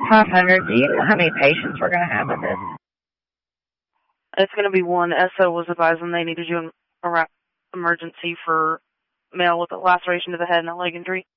500. Do you know how many patients we're going to have with this? It's going to be one. SO was advising they needed you in emergency for male with a laceration to the head and a leg injury.